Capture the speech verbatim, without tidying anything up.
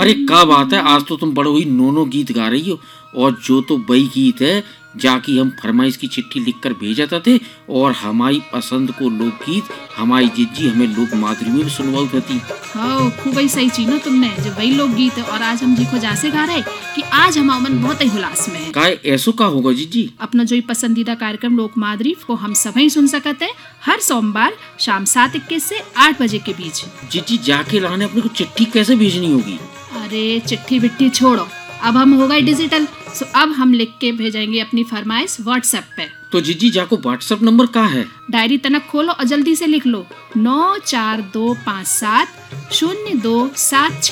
अरे क्या बात है, आज तो तुम बड़ो ही नोनो गीत गा रही हो। और जो तो वही गीत है जाकि हम फरमाइश की चिट्ठी लिखकर भेजा थे, और हमारी पसंद को लोकगीत हमारी जिज्जी हमें लोक माधुरी में भी सुनवाई थी। हाँ, खूब ही सही चीनो तुमने, जो वही लोकगीत है। और आज हम देखो जासे गा रहे कि आज हमारा मन बहुत ही हुलास में है। काय ऐसो का होगा जिज्जी? अपना जो पसंदीदा कार्यक्रम लोक माधुरी को हम सभी सुन सकते हैं हर सोमवार शाम सात इक्कीस से आठ बजे के बीच। जिज्जी जाके लाने अपने को चिट्ठी कैसे भेजनी होगी? अरे चिट्ठी विट्ठी छोड़ो, अब हम हो गए डिजिटल, सो अब हम लिख के भेजेंगे अपनी फरमाइश व्हाट्सएप पे। तो जिज्जी जाको व्हाट्सएप नंबर का है? डायरी तनक खोलो और जल्दी से लिख लो नौ चार दो पाँच सात शून्य दो सात